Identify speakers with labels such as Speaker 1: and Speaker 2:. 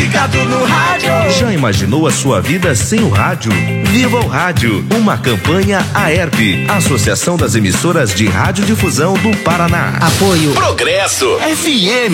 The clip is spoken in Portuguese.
Speaker 1: ligado no rádio.
Speaker 2: Já imaginou a sua vida sem o rádio? Viva o Rádio, uma campanha AERP, Associação das Emissoras de Radiodifusão do Paraná.
Speaker 3: Apoio
Speaker 1: Progresso FM.